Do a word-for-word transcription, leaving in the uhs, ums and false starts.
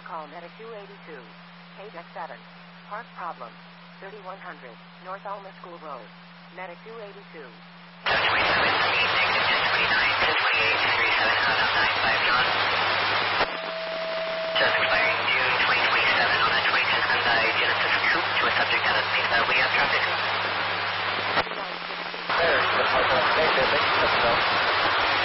will call Medic two eighty-two. Page X seven. Park problem. thirty-one hundred. North Alma School Road. Medic two eighty-two. twenty-seven, twenty-six, twenty-nine, twenty-eight, thirty-seven,